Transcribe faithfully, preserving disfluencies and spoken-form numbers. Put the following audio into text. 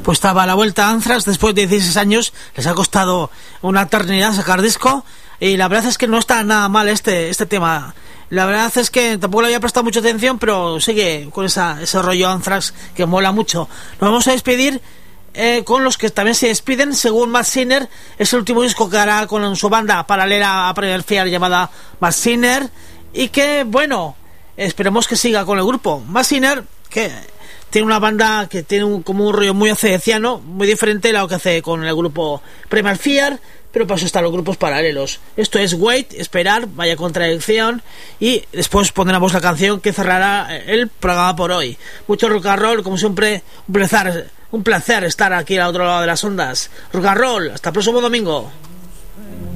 Pues estaba a la vuelta Anthrax después de dieciséis años, les ha costado una eternidad sacar disco y la verdad es que no está nada mal este este tema. La verdad es que tampoco le había prestado mucha atención, pero sigue con esa, ese rollo Anthrax que mola mucho. Nos vamos a despedir eh, con los que también se despiden. Según Matt Sinner, es el último disco que hará con su banda paralela a Primal Fear llamada Matt Sinner, y que bueno, esperemos que siga con el grupo. Matt Sinner, que tiene una banda que tiene un, como un rollo muy acedeciano, muy diferente a lo que hace con el grupo Primal Fear, pero para eso están los grupos paralelos. Esto es Wait, esperar, vaya contradicción, y después pondremos la canción que cerrará el programa por hoy. Mucho rock and roll, como siempre, un placer, un placer estar aquí al otro lado de las ondas. Rock and roll, hasta el próximo domingo.